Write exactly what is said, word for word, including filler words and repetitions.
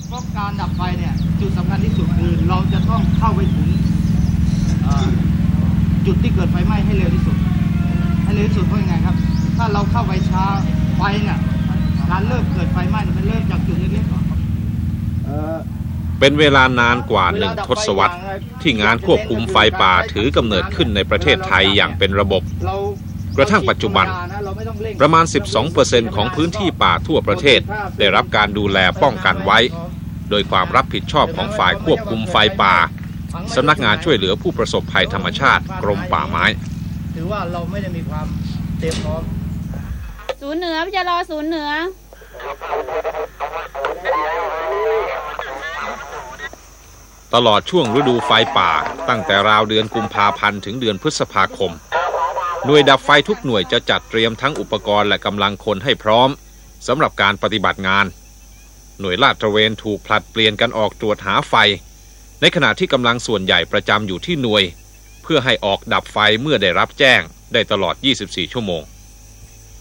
เพราะการดับไฟเนี่ยจุดสำคัญที่สุดคือเราจะต้องเข้าไปถึงจุดที่เกิดไฟไหม้ให้เร็วที่สุดให้เร็วที่สุดเพราะยังไงครับถ้าเราเข้าไปช้าไฟเนี่ยการเริ่มเกิดไฟไหม้มันเริ่มจากจุดเล็กๆก่อนเป็นเวลานานกว่าหนึ่งทศวรรษที่งานควบคุมไฟป่าถือกำเนิดขึ้นในประเทศไทยอย่างเป็นระบบกระทั่งปัจจุบันประมาณ สิบสองเปอร์เซ็นต์ ของพื้นที่ป่าทั่วประเทศได้รับการดูแลป้องกันไว้โดยความรับผิดชอบของฝ่ายควบคุมไฟป่าสำนักงานช่วยเหลือผู้ประสบภัยธรรมชาติกรมป่าไม้ถือว่าเราไม่ได้มีความเตรียมพร้อมศูนย์เหนือจะรอศูนย์เหนือตลอดช่วงฤดูไฟป่าตั้งแต่ราวเดือนกุมภาพันธ์ถึงเดือนพฤษภาคมหน่วยดับไฟทุกหน่วยจะจัดเตรียมทั้งอุปกรณ์และกำลังคนให้พร้อมสำหรับการปฏิบัติงานหน่วยลาดตระเวนถูกผลัดเปลี่ยนกันออกตรวจหาไฟในขณะที่กำลังส่วนใหญ่ประจำอยู่ที่หน่วยเพื่อให้ออกดับไฟเมื่อได้รับแจ้งได้ตลอดยี่สิบสี่ชั่วโมง